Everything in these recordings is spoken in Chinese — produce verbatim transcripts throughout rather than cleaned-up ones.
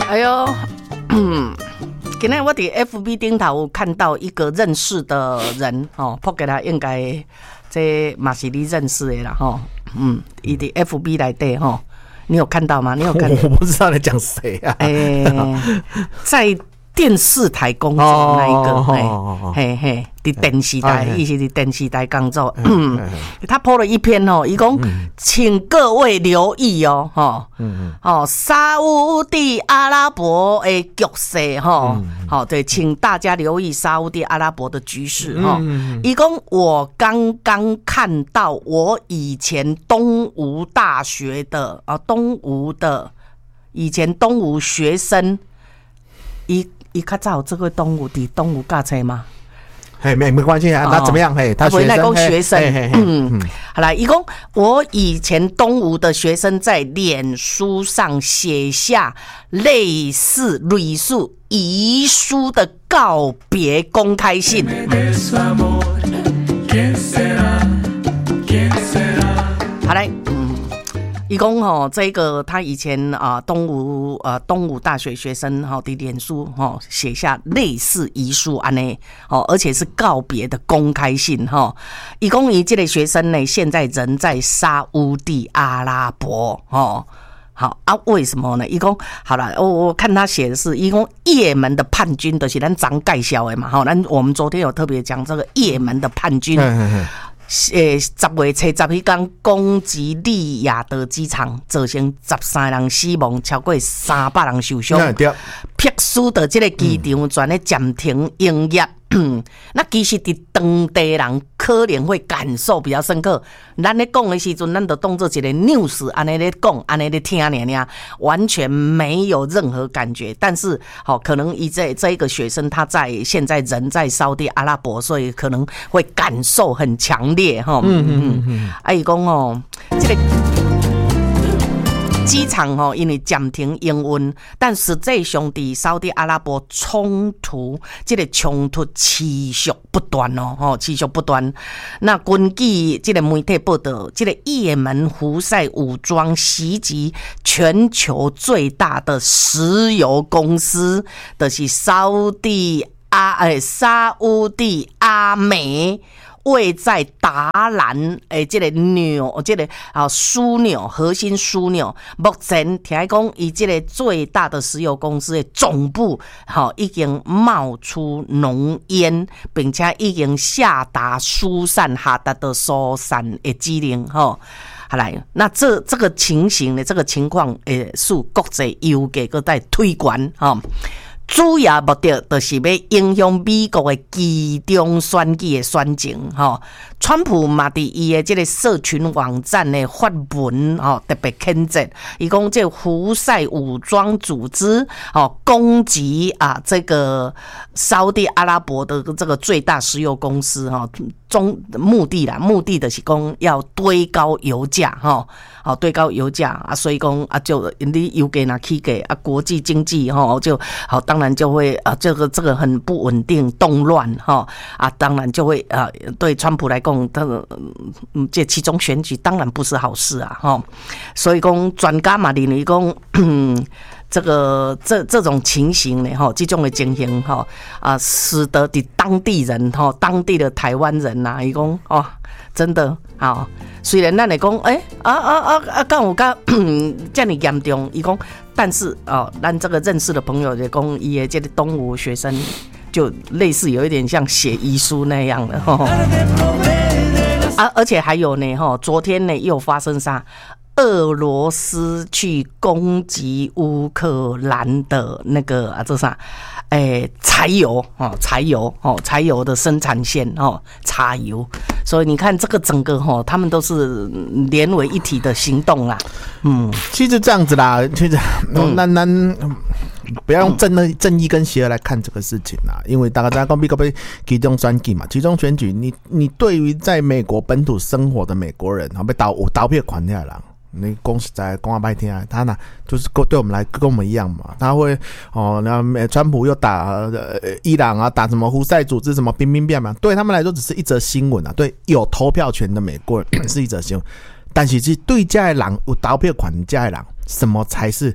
哎呦，嗯，今天我在 F B 顶头看到一个认识的人哦，抛给他应该这嘛是你认识的啦哈，嗯，伊的 F B 内底哈，你有看到吗？你有看到？ 我不知道你讲谁啊？ 哎、欸，在电视台工作那一个，嘿、哦，嘿嘿，在电视台，伊是在电视台工作。嗯，他 po 了一篇哦，伊讲，请各位留意哦，哈，哦，沙烏地阿拉伯的局勢哈，好，对，请大家留意沙烏地阿拉伯的局勢哈。伊講我剛剛看到我以前東吳大學的啊，東吳的以前東吳學生，伊。伊較早這個東吳佇東吳教冊嗎？ 嘿，沒沒關係啊，那怎麼樣？嘿，他學生， 學生，嗯，好啦，伊講我以前東吳的學生在臉書上寫下類似類似遺書的告別公開信。好來。伊講吼，這個他以前啊東吳呃東吳大學學生哈的臉書哈寫下類似遺書安尼哦，而且是告別的公開信哈。伊講伊這個學生呢，現在人在沙烏地阿拉伯哦。好啊，為什麼呢？伊講好了，我我看他寫的是，伊講也門的叛軍，就是咱昨介紹的嘛，哈，咱我們昨天有特別講這個也門的叛軍。誒，十月七十迄天攻擊利雅得機場，造成十三人死亡，超過三百人受傷。迫使的這個機場全咧暫停營業。那其實伫當地人可能會感受比較深刻。咱咧講的時陣，咱就當做一個 news 安尼咧講，安尼咧聽爾爾，完全沒有任何感覺。但是，好、哦，可能以這這一個學生他在現在人在沙烏地阿拉伯，所以可能會感受很強烈哈。嗯嗯嗯。啊，伊講哦，這個。機場吼，因為暫停營運，但實際上在沙烏地阿拉伯衝突，這個衝突持續不斷哦，吼，持續不斷。那根據這個媒體報道，這個也門胡塞武裝襲擊全球最大的石油公司，就是沙烏地阿誒沙烏地阿美。位在達蘭誒，這個紐，這個啊樞紐核心樞紐，目前聽講，伊這個最大的石油公司的總部，好已經冒出濃煙，並且已經下達疏散哈達的疏散的指令，哈。好來，那這這個情形呢，這個情況誒，是國際油價個在推廣，哈。主要目的就是要影響美國的期中選舉的選情吼，川普嘛佇伊的這個社群網站的發文吼，特別譴責，伊講這胡塞武裝組織吼攻擊啊這個沙烏地阿拉伯的這個最大石油公司吼，中目的啦，目的就是講要堆高油價吼，好堆高油價啊，所以講啊就你油價若起價啊，國際經濟吼就好當。當然就會啊，這個這個很不穩定、動亂哈啊，當然就會啊，對川普來講，他嗯，這其中選舉當然不是好事啊哈。所以講專家嘛認為講，這個這這種情形呢哈，這種的情形哈啊，使得的當地人哈，當地的台灣人吶，伊講哦，真的好。雖然咱來講，誒啊啊啊啊，敢有甲這麼嚴重？伊講。但是哦，咱這個認識的朋友就講，伊的這個東吳學生就類似有一點像寫遺書那樣的哈、哦。啊，而且還有呢哈，昨天呢又發生啥？俄羅斯去攻擊烏克蘭的那個啊，這啥？誒，柴油哦，柴油哦，柴油的生產線哦，柴油。所以你看這個整個哈，他們都是連為一體的行動啦。嗯， 其實這樣子啦，其實那那、嗯、不要用正義正義跟邪惡來看這個事情啦，因為大家在講美國被期中選舉嘛，期中選舉，你你對於在美國本土生活的美國人，被投有投票權的人。你講實在講話白聽啊，他呢就是對我們來跟我們一樣嘛，他會哦，那川普又打、呃、伊朗啊，打什麼胡塞組織什麼兵兵變嘛，對他們來說只是一則新聞啊，對有投票權的美國人是一則新聞，但是對這些人有投票權這些人，什麼才是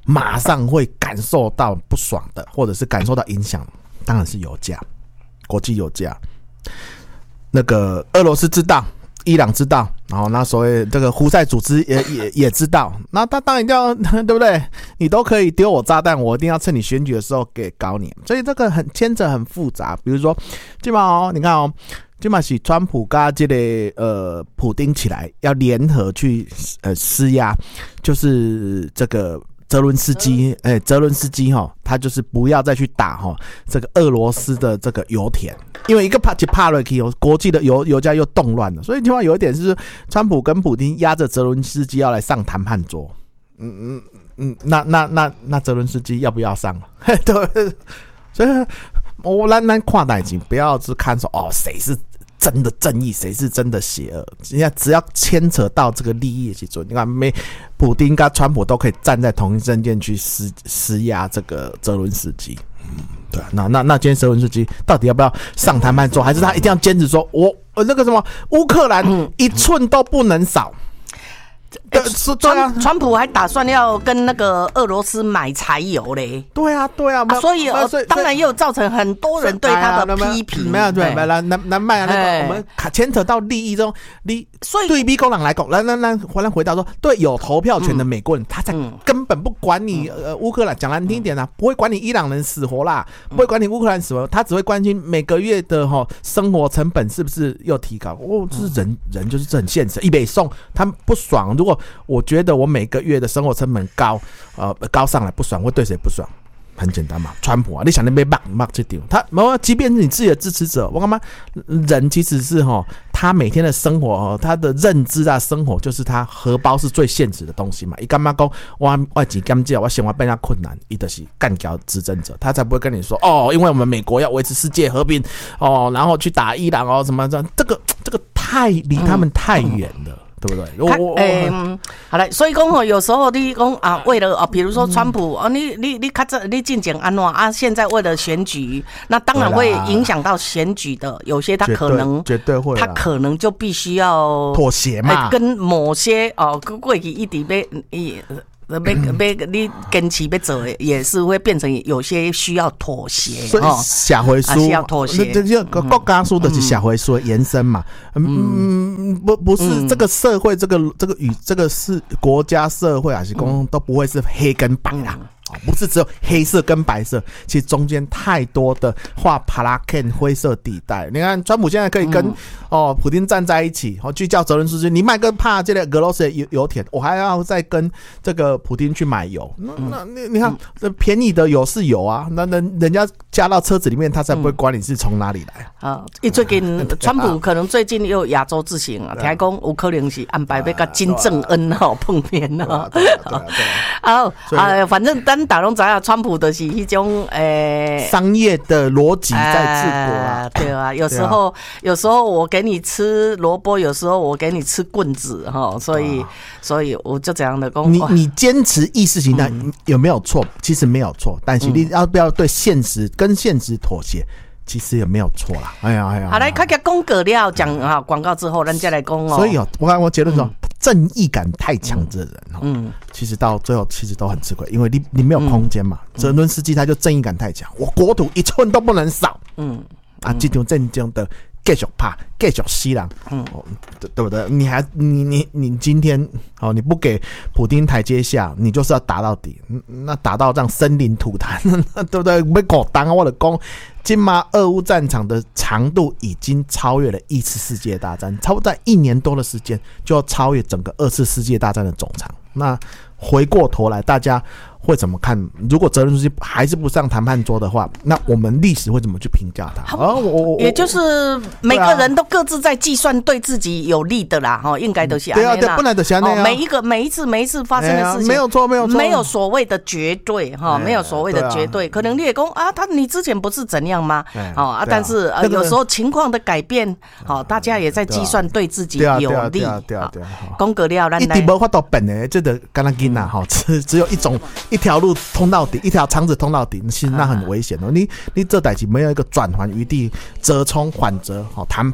马上会感受到不爽的，或者是感受到影响，当然是油价，国际油价。那个俄罗斯知道，伊朗知道，然后那所谓这个胡塞组织也也也知道，那他当然一定要，对不对？你都可以丢我炸弹，我一定要趁你选举的时候给搞你。所以这个很牵扯很复杂。比如说，基本上哦，你看哦，基本上是川普跟这个呃普丁起来要联合去呃施压，就是这个。泽伦斯基，哎、欸，泽伦斯基哈，他就是不要再去打哈这个俄罗斯的这个油田，因为一个怕就怕了，国际的油油价又动乱了，所以另外有一点是，川普跟普丁压着泽伦斯基要来上谈判桌，嗯嗯嗯，那那那那泽伦斯基要不要上？对，所以我咱咱看代志，不要只看说哦谁是。真的正义，谁是真的邪恶？人家只要牵扯到这个利益的时候，你看，没普丁跟川普都可以站在同一阵线去施施压这个泽伦斯基。嗯，对啊，那那那今天泽伦斯基到底要不要上谈判桌，还是他一定要坚持说，我呃那个什么乌克兰一寸都不能少？ 欸、川, 啊、川普还打算要跟那个俄罗斯买柴油嘞。 对啊，对啊， 啊所以、呃、当然也有造成很多人对他的批评。 没有，对，没有，南南麦啊，那个我们牵扯到利益中，利，所以对美国人来讲，来来来，回来回答说，对有投票权的美国人，嗯、他才根本不管你、嗯、呃乌克兰，讲难听一点啊，不会管你伊朗人死活啦，不会管你乌克兰死活，他只会关心每个月的哈、哦、生活成本是不是又提高。哦，这是人、嗯、人就是很现实，一北宋他们不爽。如果我觉得我每个月的生活成本高，呃，高上来不爽，会对谁不爽？很简单嘛，川普啊，你想你被骂骂这点，他，即便是你自己的支持者，我干嘛？人其实是哈，他每天的生活，他的认知啊，生活就是他荷包是最现实的东西嘛。一干嘛讲我我钱减少，我生活变得困难，伊就是干掉执政者，他才不会跟你说哦，因为我们美国要维持世界和平哦，然后去打伊朗哦，什么这这个这个太离他们太远了。嗯对不对？我诶、欸，好嘞，所以讲吼，有时候你讲啊，为了啊，比如说川普啊，你你你看这你进前安怎啊？现在为了选举，那当然会影响到选举的，有些他可能绝对会， 他可能就必须要妥协嘛， 欸、跟某些哦过去一直被一。要要你坚持要做的，也是会变成有些需要妥协。 所以社会书、啊、 需要妥协， 这就国家书的是社会书的延伸嘛。嗯，嗯不不是、嗯、这个社会，这个这个与这个是国家社会还是公、嗯、都不会是黑跟白啦。嗯不是只有黑色跟白色，其实中间太多的画帕拉 Ken 灰色地带。你看，川普现在可以跟、嗯、哦普丁站在一起，哦去叫泽伦斯基，你卖个怕这个俄罗斯的油油田，我还要再跟这个普丁去买油。那那你你看，这、嗯、便宜的油是油啊，那人人家加到车子里面，他才不会管你是从哪里来。 啊，因为最近川普可能最近又亚洲之行啊，听讲有可能是安排要跟金正恩哦碰面哦。好啊，反正咱大拢知啊，川普的是一种诶、欸、 商业的逻辑在治国啊、呃， 对啊，有时候、啊、有时候我给你吃萝卜，有时候我给你吃棍子哈，所以、啊、所以我就这样的讲， 你你坚持意识形态有没有错？其实没有错，但是你要不要对现实跟现实妥协？其实也没有错啦，哎呀哎呀！ 好，来看看公告了，讲啊广告之后，咱再来讲哦。 所以哦，我看我结论说，嗯、正义感太强的人哦，嗯，其实到最后其实都很吃亏，因为你你没有空间嘛。泽伦斯基他就正义感太强，我国土一寸都不能少，嗯啊，这种正经的继续怕，继续死人，嗯，对对不对？你还你你你今天哦，你不给普丁台阶下，你就是要打到底，那打到这样生灵涂炭，对不对？要狗当我的公。今嘛，俄乌战场的长度已经超越了一次世界大战，差不多在一年多的时间就要超越整个二次世界大战的总长。那回过头来，大家会怎么看？如果泽伦斯基还是不上谈判桌的话，那我们历史会怎么去评价他？ 啊，我也就是每个人都各自在计算对自己有利的啦，哈，应该都是对啊，对，不能的是那样。 每一个每一次每一次发生的事情， 没有错，没有错， 没有所谓的绝对哈，没有所谓的绝对。可能你也讲啊，他你之前不是怎样吗？哦啊，但是呃有时候情况的改变，好，大家也在计算对自己有利。 对啊，对啊，对啊。 公格了， 一定无法度笨的，这个干那囡呐，哈，只只有一种。一条路通到底，一条肠子通到底，其实那很危险哦。你你这代志没有一个转圜余地，折冲缓折，好谈判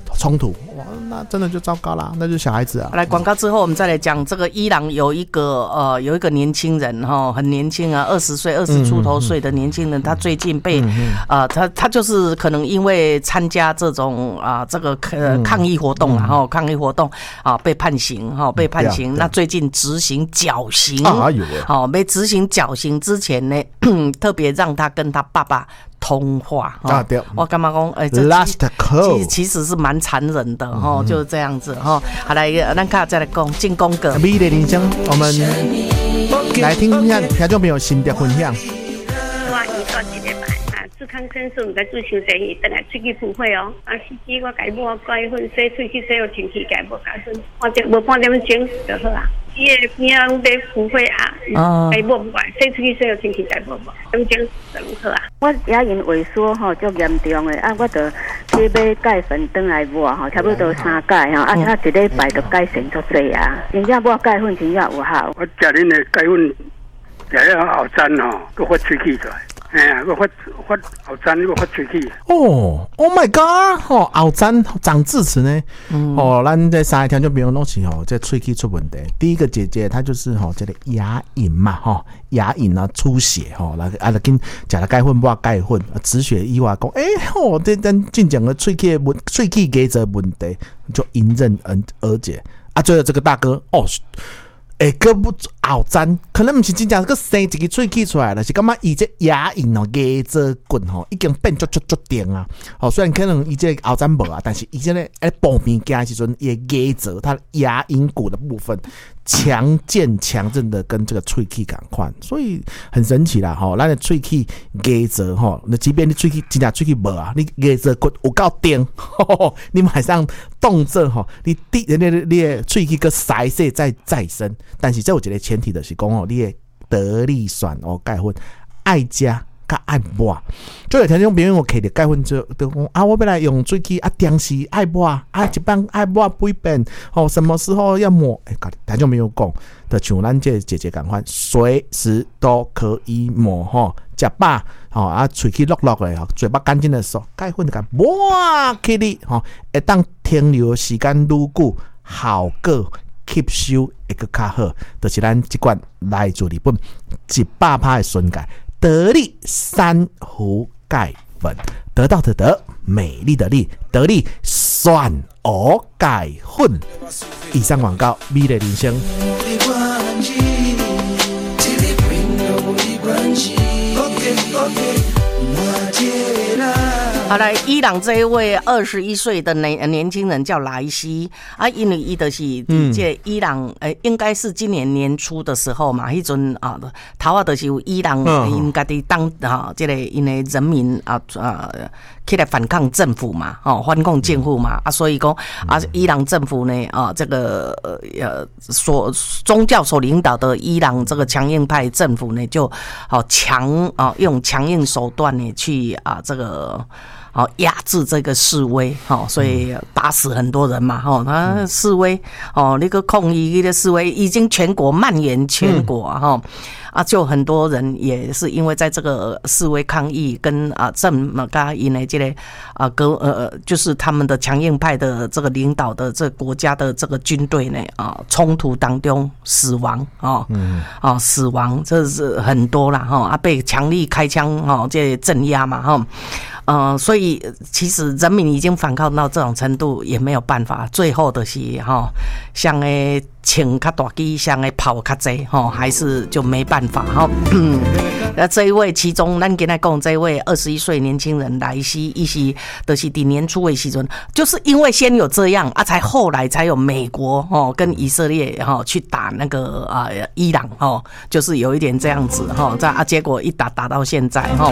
冲突，哇，那真的就糟糕啦，那就是小孩子啊。 来广告之后，我们再来讲这个伊朗有一个呃有一个年轻人哈，很年轻啊，二十岁、二十出头岁的年轻人，他最近被呃他他就是可能因为参加这种啊、呃、这个呃抗议活动啊哈、嗯，抗议活动啊被判刑哈，被判刑。那最近执行绞刑啊，有好被执行绞刑之前呢，特别让他跟他爸爸通话啊，对，我干嘛讲？哎，这 last call 其实是蛮残忍的哈、嗯，就是这样子哈。好，来，咱看再来讲进攻歌。 美丽人生，我们来听听听众朋友心得分享。 我伊做一礼拜啊，志康先生唔在做伤生意，等来出去赴会哦。啊，司机我改抹改粉，洗出去洗有清气改抹改粉，半点无半点钟就好啊。伊个边啊在赴会啊，改抹唔改，洗出去洗有清气改抹抹，点钟就好啊。 我牙龈萎缩吼，足严重的啊，我就去买钙粉转来抹吼，差不多三钙吼，啊，啊一礼拜就改善足济啊。真正抹钙粉真正有效。 我食恁的钙粉，食了后餐吼，佮发喙齿出来。哎呀，我发发后踭，我发喙齿。 哦 ，Oh my God！ 吼、哦，后踭长智齿呢。嗯、哦，咱这三个听众朋友拢是吼，这喙齿出问题。第一个姐姐她就是吼，这个牙龈嘛，吼，牙龈啊出血吼，来啊来跟食了钙粉抹钙粉，止血以外讲，哎、欸、吼，这咱进讲的喙齿问喙齿结着问题，就迎刃而解。啊，最后这个大哥哦。诶，个不后踭，可能毋是真正个生一个喙齿出来了，是感觉伊这牙龈哦，牙做棍吼，已经变足足足定啊。哦，虽然可能伊这后踭无啊，但是伊这个诶旁边加时阵，伊牙做它牙龈骨的部分强健强韧的，跟这个喙齿感款，所以很神奇啦。吼、哦，咱的喙齿牙做吼，那即便你喙齿真正喙齿无啊，你牙做骨有够定，你马上动作吼，你第你你你的喙齿个塞塞再再生。但是这有一个前提就是讲哦，你的得力酸哦钙粉爱加甲爱抹，就有听众朋友我摕着钙粉就就讲啊，我要来用喙齿啊，定时爱抹啊，一般爱抹几遍哦，什么时候要抹？哎、欸，听众朋友讲，就像咱这姐姐讲法，随时都可以抹吼，食饱吼啊，喙齿落落的吼，嘴巴干净的时候，钙粉就甲抹起哩吼，会当停留时间愈久，效果。吸收会更较好，就是咱这款来自日本一百趴的纯钙得力珊瑚钙粉，得到的得，美丽的丽，得力酸蚵钙粉。以上广告，美丽人生。 好来，伊朗这一位二十一岁的年年轻人叫莱西啊，因为伊就是这伊朗，诶、嗯，应该是今年年初的时候嘛，迄阵啊，头啊就是有伊朗因家己当啊，这个因为人民啊啊起来反抗政府嘛，哦，反抗政府嘛啊，所以讲啊，伊朗政府呢啊，这个呃所宗教所领导的伊朗这个强硬派政府呢，就好强啊，用强硬手段呢去啊这个。好压制这个示威，好，所以打死很多人嘛，哈，他示威，哦，那个抗议的示威已经全国蔓延全国，哈、嗯，啊，就很多人也是因为在这个示威抗议跟啊政嘛，刚因为这个啊革呃，就是他们的强硬派的这个领导的这个国家的这个军队呢，啊，冲突当中死亡，哦，嗯，啊，死亡这是很多啦，哈，啊，被强力开枪，哈，这镇压嘛，哈。呃，所以其实人民已经反抗到这种程度，也没有办法。最后的是哈，像诶请较大机，像诶跑较济哈，还是就没办法哈。那这一位，其中咱今天讲这一位二十一岁年轻人莱西，伊是就是伫年初的时阵，就是因为先有这样啊，才后来才有美国哦跟以色列哈去打那个啊伊朗哈，就是有一点这样子哈，在啊结果一打打到现在哈。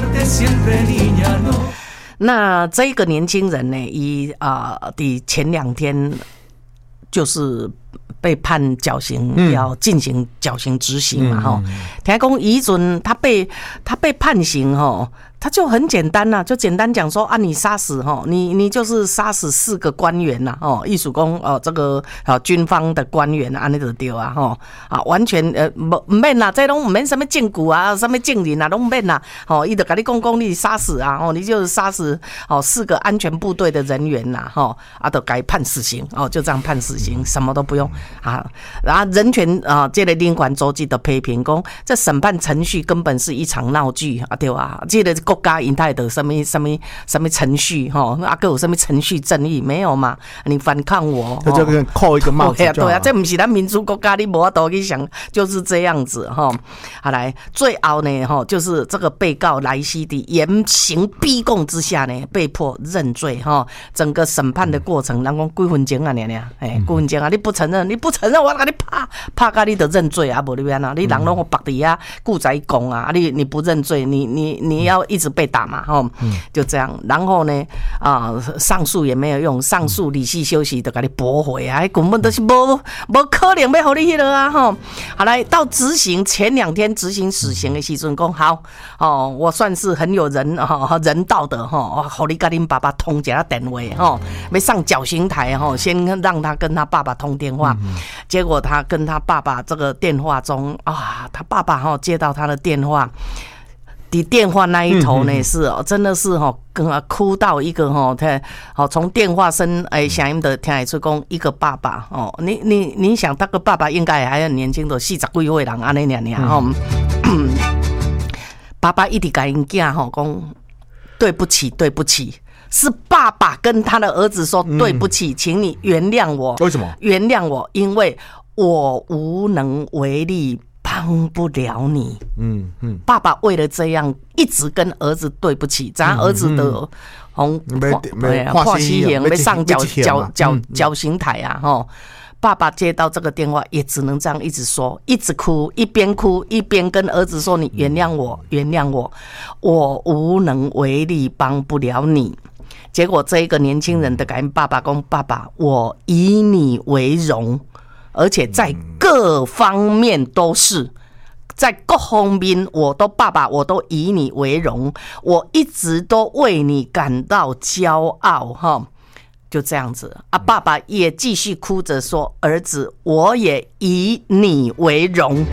那这个年轻人呢，以啊的前两天就是被判绞刑，嗯、要进行绞刑执行嘛，哈、嗯。听讲以前他被他被判刑哈， 他就很简单呐、啊，就简单讲说啊，你杀死哈，你你就是杀死四个官员呐、啊，哦，艺术工哦，这个啊军方的官员啊，那就对啊，吼啊，完全呃不唔免啦，这拢唔免什么证据啊，什么证人啊，拢唔免啦，哦，伊就甲你讲讲你杀死啊，哦，你就是杀死哦四个安全部队的人员呐、啊，吼啊，都该判死刑哦，就这样判死刑，什么都不用啊，然后人权啊，这个领馆周记的批评讲，这审判程序根本是一场闹剧啊，对吧？这个国家因态的什么什么什么程序哈，啊，个有什么程序正义没有嘛？你反抗我， 他就扣一个帽子就好。 对啊，这不是咱民主国家，你无法度去想，就是这样子哈。好来，最后呢哈，就是这个被告莱西的严刑逼供之下呢，被迫认罪哈。整个审判的过程，人讲几分钟啊，娘娘，哎，几分钟啊，你不承认，你不承认，我给你拍拍到你就认罪啊，无你安那，你人拢绑底下顾在讲啊，你你不认罪，你你你要一直被打嘛，吼，就这样。然后呢，啊、呃，上诉也没有用，上诉理事休息就给你驳回啊，根本都是无无可能要给你迄个啊，吼。好来到执行前两天执行死刑的时阵，讲好哦，我算是很有人哦人道的吼，互你跟恁爸爸通一下电话吼，要上绞刑台吼，先让他跟他爸爸通电话，嗯、结果他跟他爸爸这个电话中啊，他爸爸哈接到他的电话。你电话那一头呢是哦，真的是哈，跟啊哭到一个哈，他好从电话声哎响应的听得出讲一个爸爸哦，你你你想那个爸爸应该还很年轻的四十几岁人安尼娘娘哈，爸爸一直跟因囝哈讲对不起对不起，是爸爸跟他的儿子说对不起，嗯、请你原谅我。 为什么？ 原谅我，因为我无能为力。帮不了你，嗯嗯，爸爸为了这样一直跟儿子对不起，咱儿子的红化西刑被上绞绞绞绞刑台啊，吼，爸爸接到这个电话也只能这样一直说，一直哭，一边哭一边跟儿子说：“你原谅我，原谅我，我无能为力，帮不了你。”结果这一个年轻人的跟爸爸讲：“爸爸，我以你为荣。”而且在各方面都是，在各方面我都爸爸，我都以你为荣，我一直都为你感到骄傲哈，就这样子啊。爸爸也继续哭着说：“儿子，我也以你为荣。”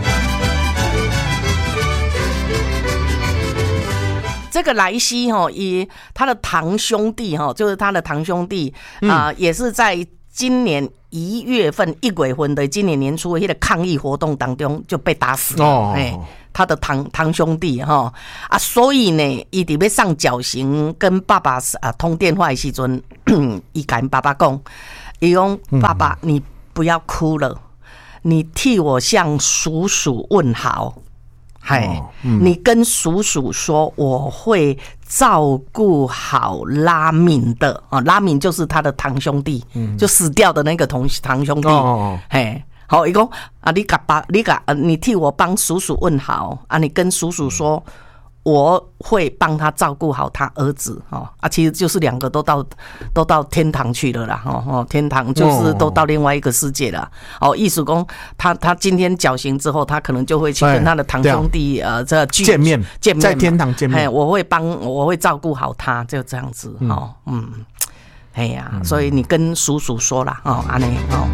这个莱西哈，以他的堂兄弟哈，就是他的堂兄弟啊、呃，也是在今年一月份一月份的今年年初的那个抗议活动当中就被打死了。哦，哎，他的堂堂兄弟哈啊，所以呢，伊伫要上绞刑，跟爸爸啊通电话的时阵，伊跟爸爸讲，伊讲爸爸，你不要哭了，你替我向叔叔问好。哎、哦嗯，你跟叔叔说我会照顾好拉敏的啊，拉敏就是他的堂兄弟，嗯、就死掉的那个同堂兄弟。哦，哎，好，伊讲啊，你甲爸，你甲你替我帮叔叔问好啊，你跟叔叔说。我会帮他照顾好他儿子哦啊，其实就是两个都到都到天堂去了啦哦哦，天堂就是都到另外一个世界了哦。艺术工他他今天绞刑之后，他可能就会去跟他的堂兄弟呃这见面见面在天堂见面。 哎，我会帮我会照顾好他，就这样子哦嗯，哎呀、啊，所以你跟叔叔说啦哦，安尼哦。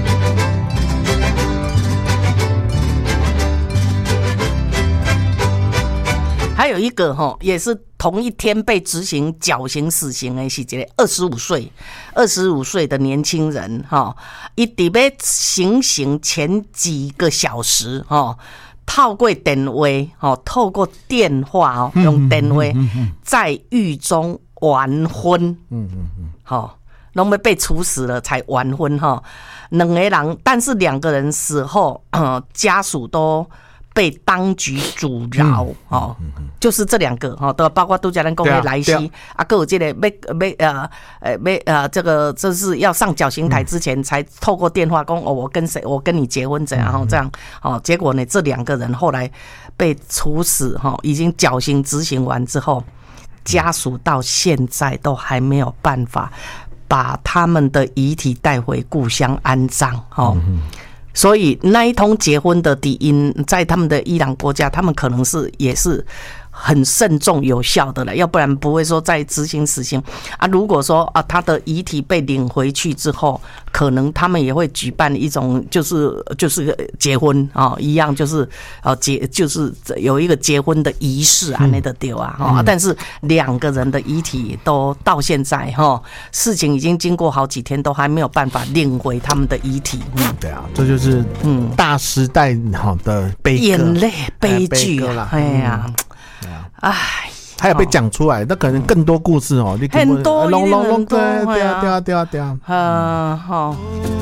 还有一个哈，也是同一天被执行绞刑死刑的是一个二十五岁、二十五岁的年轻人哈，伊伫要行刑前几个小时哈，透过电话哈，透过电话哦，用电话在狱中完婚，嗯嗯嗯，好，拢要被处死了才完婚哈，两个人，但是两个人死后，呃，家属都。被当局阻挠、嗯哦嗯嗯、就是这两个哈，都包括杜家人公的莱西啊，各有这个被被呃呃被呃这个这是要上绞刑台之前才透过电话讲哦，我跟谁我跟你结婚怎样哈、嗯、这样哦，结果呢这两个人后来被处死哈，已经绞刑执行完之后，家属到现在都还没有办法把他们的遗体带回故乡安葬哦。嗯所以那一通结婚的底因，在他们的伊朗国家，他们可能是也是很慎重有效的了，要不然不会说再执行死刑啊。如果说啊他的遗体被领回去之后，可能他们也会举办一种就是就是结婚啊、哦、一样，就是哦结就是有一个结婚的仪式啊，那个丢啊哈、嗯。但是两个人的遗体都到现在哈、哦，事情已经经过好几天，都还没有办法领回他们的遗体。嗯， 对啊，这就是嗯大时代哈的悲歌眼泪悲剧啊，哎呀。唉， 还有被讲出来，那可能更多故事哦， 很多， 龙龙龙，对对啊，对啊，对啊，对啊， 嗯，好。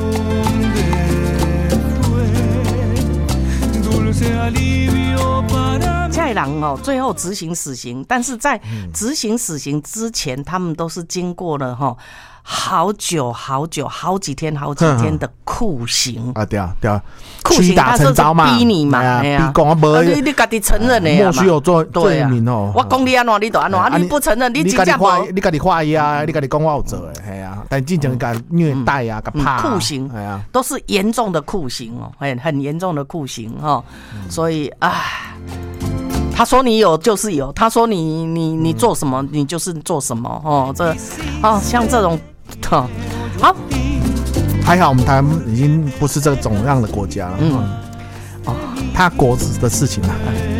蔡郎哦，最后执行死刑，但是在执行死刑之前，他们都是经过了哈。好久好久好几天好几天的酷刑啊，对啊对啊， 酷刑他说是逼你嘛，哎呀， 逼讲啊，无你你家己承认的呀， 莫须有罪罪名哦。 我讲你安怎你就安怎，啊你不承认你真正无， 你家己怀疑啊，你家己讲我有做的，系啊，但真正甲虐待啊，甲拍酷刑，哎呀，都是严重的酷刑哦，很很严重的酷刑哦，所以唉。他说你有就是有，他说你你你做什么你就是做什么哦，这哦像这种，好， 还好我们台湾已经不是这种样的国家了，嗯，哦，他国的事情啊。